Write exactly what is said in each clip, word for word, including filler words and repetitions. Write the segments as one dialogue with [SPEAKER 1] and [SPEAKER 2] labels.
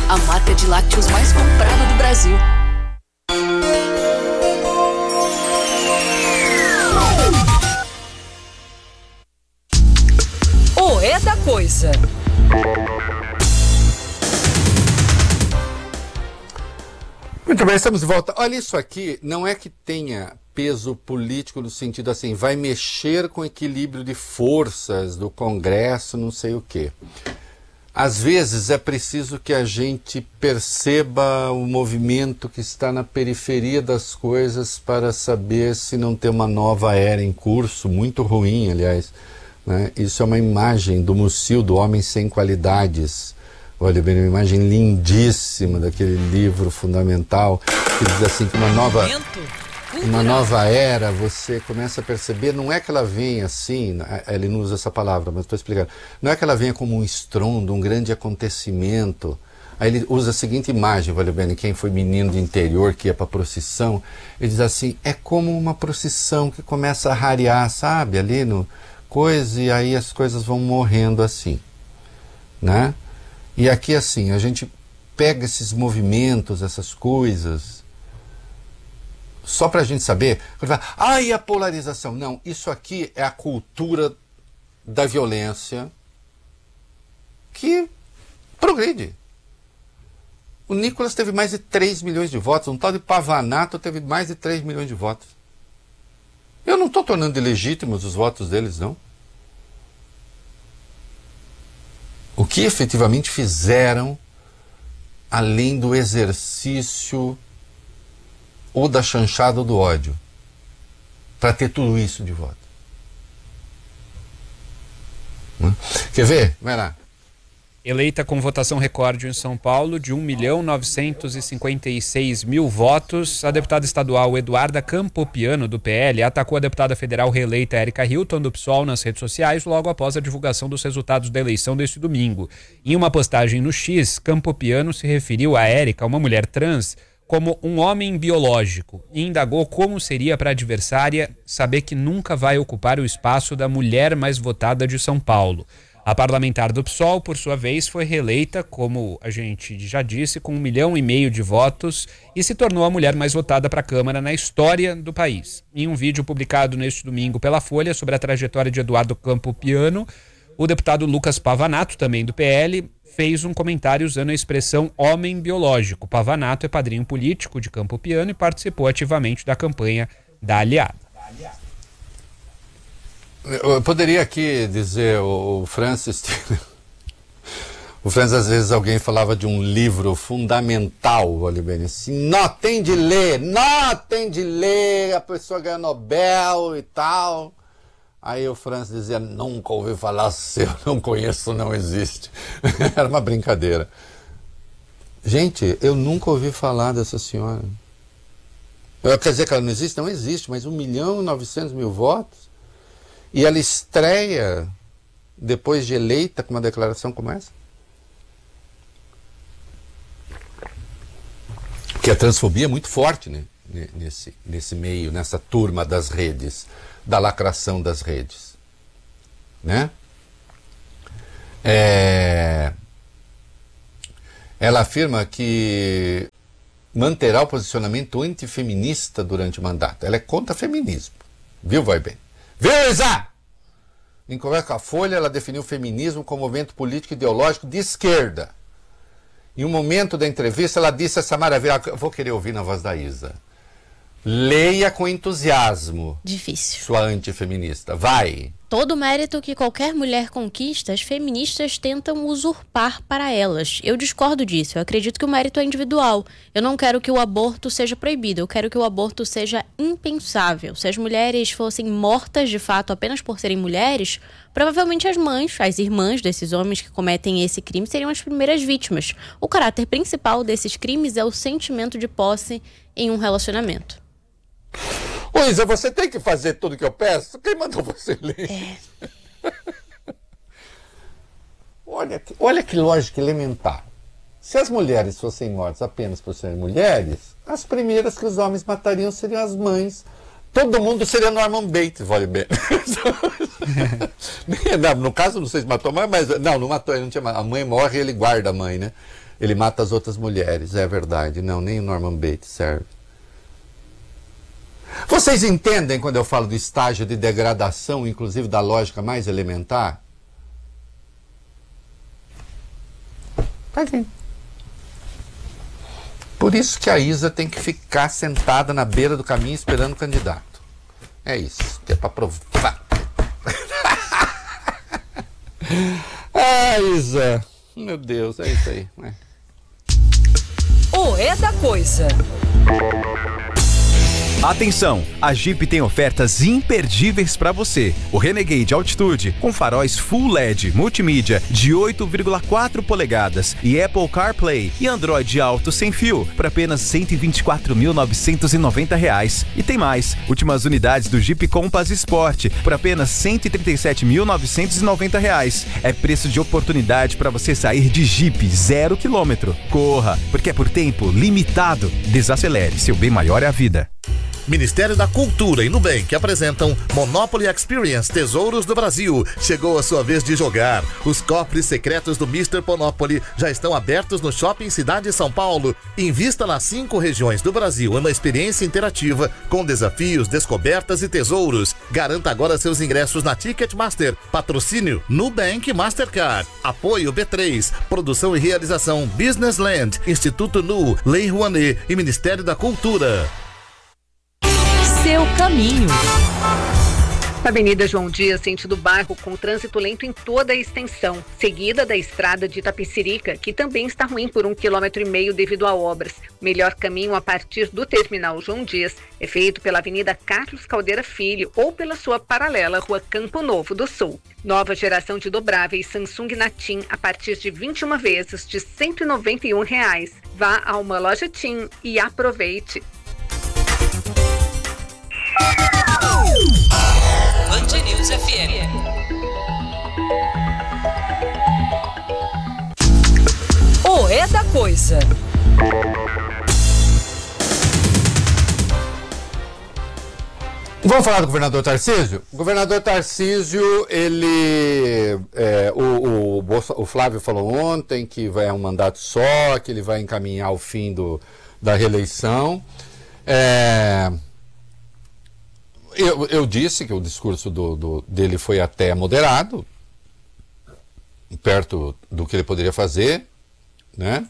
[SPEAKER 1] a marca de lácteos mais comprada do Brasil. O É da Coisa.
[SPEAKER 2] Muito bem, estamos de volta. Olha, isso aqui não é que tenha peso político no sentido assim, vai mexer com o equilíbrio de forças do Congresso, não sei o quê. Às vezes é preciso que a gente perceba o movimento que está na periferia das coisas para saber se não tem uma nova era em curso, muito ruim, aliás. Né? Isso é uma imagem do Musil, do Homem Sem Qualidades. Olha bem, uma imagem lindíssima daquele livro fundamental que diz assim que uma nova, uma nova era, você começa a perceber, não é que ela venha assim, ele não usa essa palavra, mas estou explicando, não é que ela venha como um estrondo, um grande acontecimento. Aí ele usa a seguinte imagem, vale bem, quem foi menino de interior que ia para a procissão, ele diz assim, é como uma procissão que começa a rarear, sabe, ali no coisa, e aí as coisas vão morrendo assim, né? E aqui assim, a gente pega esses movimentos, essas coisas, só para a gente saber, ah, e a polarização? Não, isso aqui é a cultura da violência que progride. O Nicolas teve mais de três milhões de votos, um tal de Pavanato teve mais de três milhões de votos. Eu não estou tornando ilegítimos os votos deles, não. O que efetivamente fizeram, além do exercício ou da chanchada ou do ódio, para ter tudo isso de voto? Quer ver? Vai lá.
[SPEAKER 3] Eleita com votação recorde em São Paulo de um milhão novecentos e cinquenta e seis mil votos, a deputada estadual Eduarda Campopiano, do P L, atacou a deputada federal reeleita Érica Hilton, do P SOL, nas redes sociais, logo após a divulgação dos resultados da eleição deste domingo. Em uma postagem no X, Campopiano se referiu a Érica, uma mulher trans, como um homem biológico e indagou como seria para a adversária saber que nunca vai ocupar o espaço da mulher mais votada de São Paulo. A parlamentar do P SOL, por sua vez, foi reeleita, como a gente já disse, com um milhão e meio de votos e se tornou a mulher mais votada para a Câmara na história do país. Em um vídeo publicado neste domingo pela Folha sobre a trajetória de Eduardo Campopiano, o deputado Lucas Pavanato, também do P L, fez um comentário usando a expressão homem biológico. Pavanato é padrinho político de Campopiano e participou ativamente da campanha da aliada.
[SPEAKER 2] Eu poderia aqui dizer, o Francis, o Francis, às vezes alguém falava de um livro fundamental, olha bem, assim, não tem de ler, não tem de ler, a pessoa ganha Nobel e tal. Aí o Francis dizia, nunca ouvi falar, se eu não conheço, não existe. Era uma brincadeira. Gente, eu nunca ouvi falar dessa senhora. Quer dizer que ela não existe? Não existe, mas um milhão e novecentos mil votos. E ela estreia, depois de eleita, com uma declaração como essa? Porque a transfobia é muito forte, né? nesse, nesse meio, nessa turma das redes, da lacração das redes. Né? É... Ela afirma que manterá o posicionamento antifeminista durante o mandato. Ela é contra feminismo. Viu, vai bem? Viu, Isa? Em conversa com a Folha, ela definiu o feminismo como movimento político e ideológico de esquerda. Em um momento da entrevista, ela disse essa maravilha. Eu vou querer ouvir na voz da Isa. Leia com entusiasmo.
[SPEAKER 4] Difícil.
[SPEAKER 2] Sua antifeminista. Vai.
[SPEAKER 4] Todo mérito que qualquer mulher conquista, as feministas tentam usurpar para elas. Eu discordo disso. Eu acredito que o mérito é individual. Eu não quero que o aborto seja proibido. Eu quero que o aborto seja impensável. Se as mulheres fossem mortas de fato apenas por serem mulheres, provavelmente as mães, as irmãs desses homens que cometem esse crime seriam as primeiras vítimas. O caráter principal desses crimes é o sentimento de posse em um relacionamento.
[SPEAKER 2] Ô Isa, você tem que fazer tudo que eu peço? Quem mandou você ler? É. olha, que, olha que lógica elementar. Se as mulheres fossem mortas apenas por serem mulheres, as primeiras que os homens matariam seriam as mães. Todo mundo seria Norman Bates, vale bem. não, no caso, não sei se matou a mãe, mas... Não, não matou, ele não tinha... A mãe morre e ele guarda a mãe, né? Ele mata as outras mulheres, é verdade. Não, nem o Norman Bates serve. Vocês entendem quando eu falo do estágio de degradação, inclusive da lógica mais elementar? Por isso que a Isa tem que ficar sentada na beira do caminho esperando o candidato. É isso, que é para provar. Ah, Isa, meu Deus, é isso aí. É.
[SPEAKER 1] O É da Coisa.
[SPEAKER 5] Atenção, a Jeep tem ofertas imperdíveis para você. O Renegade Altitude com faróis Full L E D multimídia de oito vírgula quatro polegadas e Apple CarPlay e Android Auto sem fio por apenas cento e vinte e quatro mil novecentos e noventa reais. E tem mais, últimas unidades do Jeep Compass Sport por apenas cento e trinta e sete mil novecentos e noventa reais. É preço de oportunidade para você sair de Jeep zero quilômetro. Corra, porque é por tempo limitado. Desacelere, seu bem maior é a vida.
[SPEAKER 6] Ministério da Cultura e Nubank apresentam Monopoly Experience Tesouros do Brasil. Chegou a sua vez de jogar. Os cofres secretos do mister Monopoly já estão abertos no Shopping Cidade São Paulo. Invista nas cinco regiões do Brasil em uma experiência interativa com desafios, descobertas e tesouros. Garanta agora seus ingressos na Ticketmaster. Patrocínio Nubank Mastercard. Apoio B três. Produção e realização Businessland, Instituto Nu, Lei Rouanet e Ministério da Cultura.
[SPEAKER 1] Seu caminho.
[SPEAKER 7] Avenida João Dias, sentido bairro, com trânsito lento em toda a extensão, seguida da estrada de Itapecerica, que também está ruim por um quilômetro e meio devido a obras. Melhor caminho a partir do terminal João Dias é feito pela Avenida Carlos Caldeira Filho ou pela sua paralela Rua Campo Novo do Sul. Nova geração de dobráveis Samsung Natim a partir de vinte e uma vezes de cento e noventa e um reais. Vá a uma loja TIM e aproveite.
[SPEAKER 1] Band News F M. O É da Coisa.
[SPEAKER 2] Vamos falar do governador Tarcísio? O governador Tarcísio, ele... É, o, o, o Flávio falou ontem que vai é um mandato só, que ele vai encaminhar o fim do, da reeleição. É... Eu, eu disse que o discurso do, do, dele foi até moderado, perto do que ele poderia fazer, né?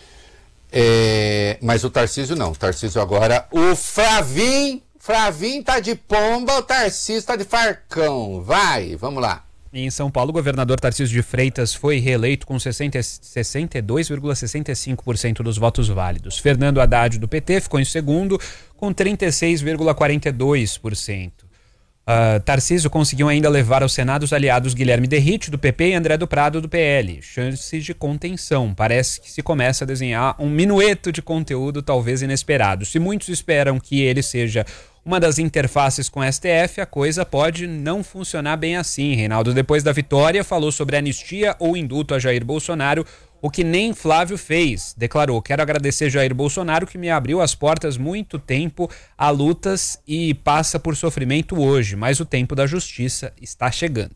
[SPEAKER 2] É, mas o Tarcísio não. O Tarcísio agora... O Flavinho, Flavinho tá de pomba, o Tarcísio tá de farcão. Vai, vamos lá.
[SPEAKER 3] Em São Paulo, o governador Tarcísio de Freitas foi reeleito com sessenta, sessenta e dois vírgula sessenta e cinco por cento dos votos válidos. Fernando Haddad, do P T, ficou em segundo com trinta e seis vírgula quarenta e dois por cento. Uh, Tarcísio conseguiu ainda levar ao Senado os aliados Guilherme Derrite, do P P, e André do Prado, do P L. Chances de contenção. Parece que se começa a desenhar um minueto de conteúdo talvez inesperado. Se muitos esperam que ele seja uma das interfaces com o S T F, a coisa pode não funcionar bem assim. Reinaldo, depois da vitória, falou sobre anistia ou indulto a Jair Bolsonaro, o que nem Flávio fez. Declarou: quero agradecer Jair Bolsonaro, que me abriu as portas muito tempo a lutas e passa por sofrimento hoje, mas o tempo da justiça está chegando.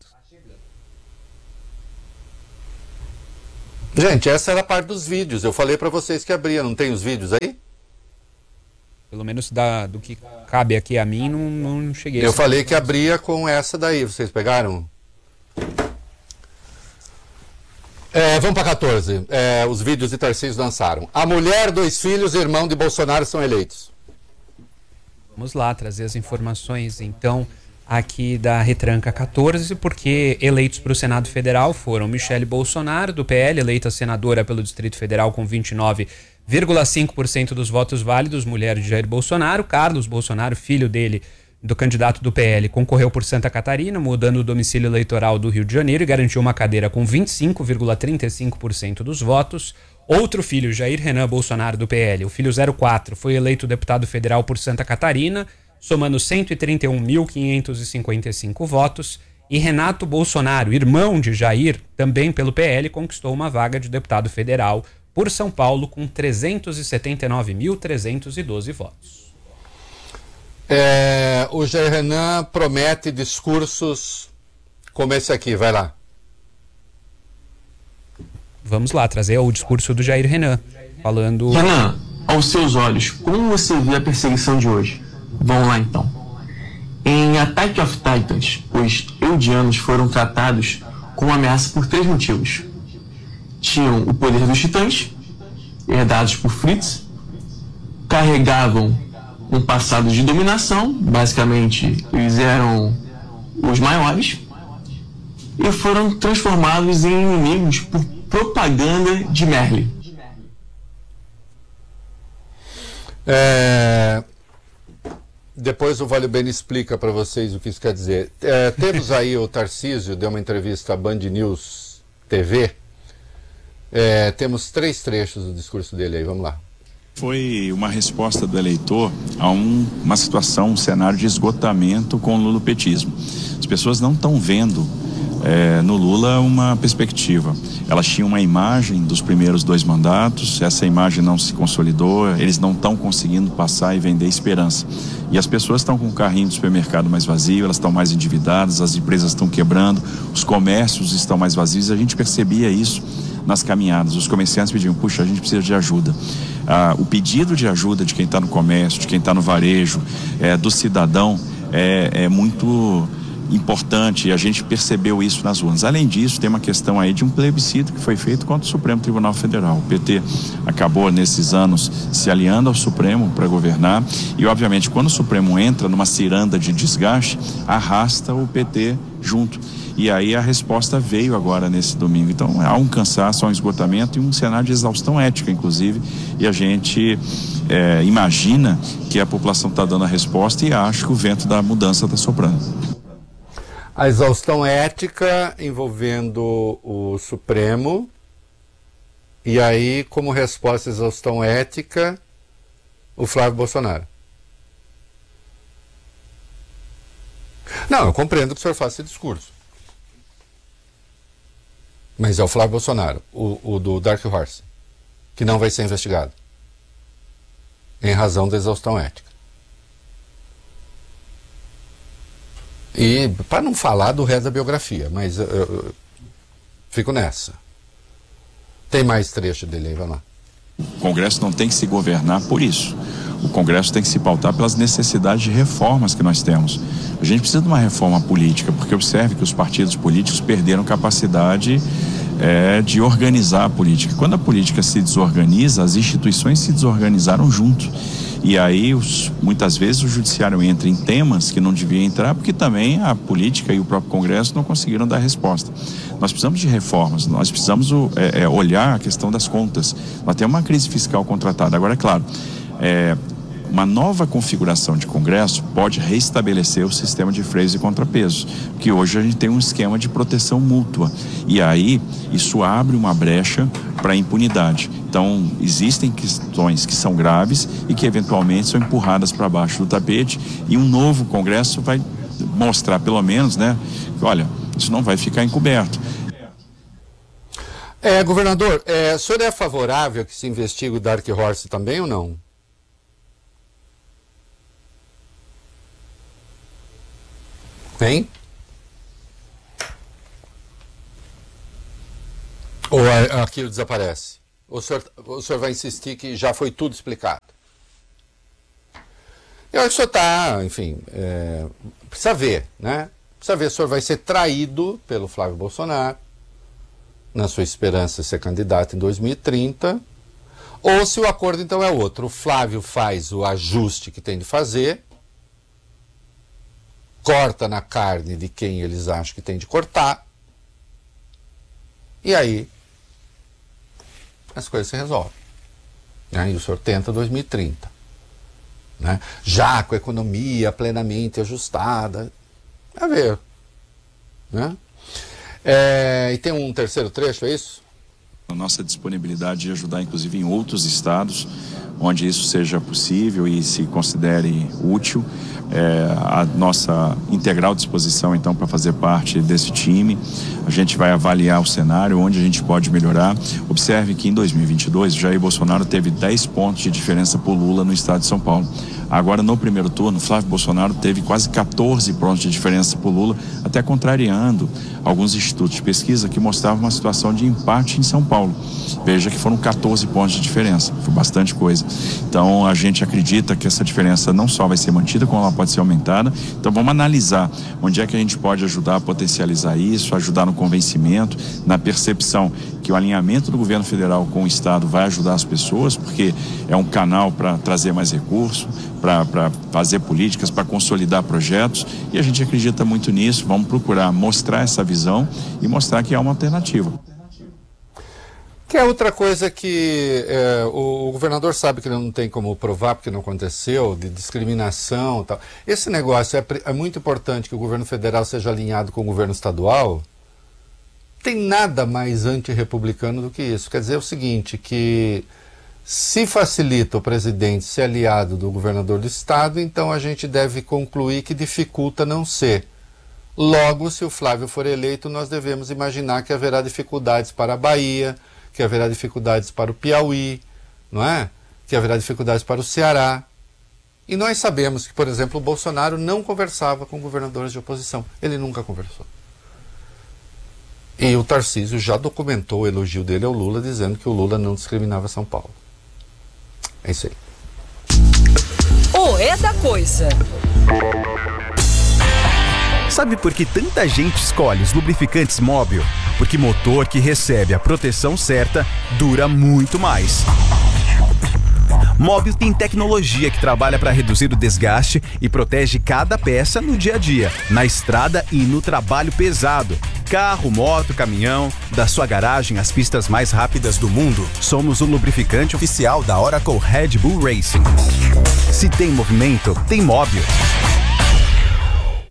[SPEAKER 2] Gente, essa era a parte dos vídeos. Eu falei para vocês que abria, não tem os vídeos aí?
[SPEAKER 3] Pelo menos da, do que cabe aqui a mim, não, não cheguei.
[SPEAKER 2] Eu falei que abria com essa daí, vocês pegaram? É, vamos para quatorze. É, os vídeos de Tarcísio lançaram. A mulher, dois filhos e irmão de Bolsonaro são eleitos.
[SPEAKER 3] Vamos lá trazer as informações, então, aqui da Retranca quatorze, porque eleitos para o Senado Federal foram Michele Bolsonaro, do P L, eleita senadora pelo Distrito Federal com vinte e nove vírgula cinco por cento dos votos válidos, mulher de Jair Bolsonaro. Carlos Bolsonaro, filho dele, do candidato do P L, concorreu por Santa Catarina, mudando o domicílio eleitoral do Rio de Janeiro, e garantiu uma cadeira com vinte e cinco vírgula trinta e cinco por cento dos votos. Outro filho, Jair Renan Bolsonaro, do P L, o filho zero quatro, foi eleito deputado federal por Santa Catarina, somando cento e trinta e um mil quinhentos e cinquenta e cinco votos. E Renato Bolsonaro, irmão de Jair, também pelo P L, conquistou uma vaga de deputado federal por São Paulo com trezentos e setenta e nove mil trezentos e doze votos.
[SPEAKER 2] É, o Jair Renan promete discursos como esse aqui, vai lá.
[SPEAKER 3] vamos lá, trazer o discurso do Jair Renan, falando...
[SPEAKER 8] Renan, aos seus olhos, como você vê a perseguição de hoje? Vamos lá então. Em Attack of Titans, os Eldianos foram tratados como ameaça por três motivos. Tinham o poder dos titãs, herdados por Fritz, carregavam um passado de dominação, basicamente eles eram os maiores, e foram transformados em inimigos por propaganda de Merlin.
[SPEAKER 2] É... Depois o Vale Bene explica para vocês o que isso quer dizer. É, temos aí o Tarcísio, deu uma entrevista à Band News T V. É, temos três trechos do discurso dele aí, vamos lá.
[SPEAKER 9] Foi uma resposta do eleitor a um, uma situação, um cenário de esgotamento com o lulopetismo. As pessoas não estão vendo é, no Lula uma perspectiva. Elas tinham uma imagem dos primeiros dois mandatos, essa imagem não se consolidou, eles não estão conseguindo passar e vender esperança. E as pessoas estão com o carrinho do supermercado mais vazio, elas estão mais endividadas, as empresas estão quebrando, os comércios estão mais vazios. A gente percebia isso nas caminhadas. Os comerciantes pediam, puxa, a gente precisa de ajuda. Ah, o pedido de ajuda de quem está no comércio, de quem está no varejo, é, do cidadão, é, é muito importante, e a gente percebeu isso nas urnas. Além disso, tem uma questão aí de um plebiscito que foi feito contra o Supremo Tribunal Federal. O P T acabou nesses anos se aliando ao Supremo para governar e, obviamente, quando o Supremo entra numa ciranda de desgaste, arrasta o P T junto. E aí a resposta veio agora nesse domingo. Então há um cansaço, há um esgotamento e um cenário de exaustão ética, inclusive, e a gente é, imagina que a população está dando a resposta e acha que o vento da mudança está soprando.
[SPEAKER 2] A exaustão ética envolvendo o Supremo, e aí, como resposta à exaustão ética, o Flávio Bolsonaro. Não, eu compreendo que o senhor faça esse discurso. Mas é o Flávio Bolsonaro, o, o do Dark Horse, que não vai ser investigado, em razão da exaustão ética. E para não falar do resto da biografia, mas eu, eu fico nessa. Tem mais trecho dele aí, vamos lá.
[SPEAKER 9] O Congresso não tem que se governar por isso. O Congresso tem que se pautar pelas necessidades de reformas que nós temos. A gente precisa de uma reforma política, porque observe que os partidos políticos perderam capacidade é, de organizar a política. Quando a política se desorganiza, as instituições se desorganizaram junto. E aí, os, muitas vezes, o judiciário entra em temas que não devia entrar, porque também a política e o próprio Congresso não conseguiram dar resposta. Nós precisamos de reformas, nós precisamos é, é, olhar a questão das contas. Nós temos uma crise fiscal contratada. Agora, é claro, é, uma nova configuração de Congresso pode restabelecer o sistema de freios e contrapesos, porque hoje a gente tem um esquema de proteção mútua, e aí isso abre uma brecha para a impunidade. Então, existem questões que são graves e que eventualmente são empurradas para baixo do tapete, e um novo Congresso vai mostrar, pelo menos, né, que, olha, isso não vai ficar encoberto.
[SPEAKER 2] É, governador, é, o senhor é favorável que se investigue o Dark Horse também ou não? Hein? Ou aquilo desaparece? Ou o senhor, o senhor vai insistir que já foi tudo explicado? Eu acho que o senhor está, enfim, é, precisa ver, né? Precisa ver se o senhor vai ser traído pelo Flávio Bolsonaro, na sua esperança de ser candidato em dois mil e trinta, ou se o acordo então é outro. O Flávio faz o ajuste que tem de fazer, corta na carne de quem eles acham que tem de cortar, e aí as coisas se resolvem. Aí o senhor tenta dois mil e trinta, né? Já com a economia plenamente ajustada, a ver, né? É, e tem um terceiro trecho, é isso?
[SPEAKER 9] A nossa disponibilidade de ajudar, inclusive, em outros estados, onde isso seja possível e se considere útil. É, a nossa integral disposição, então, para fazer parte desse time. A gente vai avaliar o cenário, onde a gente pode melhorar. Observe que em dois mil e vinte e dois, Jair Bolsonaro teve dez pontos de diferença por Lula no estado de São Paulo. Agora, no primeiro turno, Flávio Bolsonaro teve quase quatorze pontos de diferença por Lula, até contrariando alguns institutos de pesquisa que mostravam uma situação de empate em São Paulo. Veja que foram quatorze pontos de diferença, foi bastante coisa. Então a gente acredita que essa diferença não só vai ser mantida, como ela pode ser aumentada. Então vamos analisar onde é que a gente pode ajudar a potencializar isso, ajudar no convencimento, na percepção que o alinhamento do governo federal com o Estado vai ajudar as pessoas, porque é um canal para trazer mais recursos, para fazer políticas, para consolidar projetos, e a gente acredita muito nisso. Vamos procurar mostrar essa visão e mostrar que há uma alternativa.
[SPEAKER 2] Que é outra coisa que é, o, o governador sabe que ele não tem como provar, porque não aconteceu, de discriminação e tal. Esse negócio é, é muito importante que o governo federal seja alinhado com o governo estadual. Tem nada mais antirrepublicano do que isso. Quer dizer o seguinte, que se facilita o presidente ser aliado do governador do estado, então a gente deve concluir que dificulta não ser. Logo, se o Flávio for eleito, nós devemos imaginar que haverá dificuldades para a Bahia, que haverá dificuldades para o Piauí, não é? Que haverá dificuldades para o Ceará. E nós sabemos que, por exemplo, o Bolsonaro não conversava com governadores de oposição. Ele nunca conversou. E o Tarcísio já documentou o elogio dele ao Lula, dizendo que o Lula não discriminava São Paulo. É isso aí.
[SPEAKER 1] O É da Coisa.
[SPEAKER 5] Sabe por que tanta gente escolhe os lubrificantes Móbil? Porque motor que recebe a proteção certa dura muito mais. Móbil tem tecnologia que trabalha para reduzir o desgaste e protege cada peça no dia a dia, na estrada e no trabalho pesado. Carro, moto, caminhão, da sua garagem às pistas mais rápidas do mundo, somos o lubrificante oficial da Oracle Red Bull Racing. Se tem movimento, tem Móbil.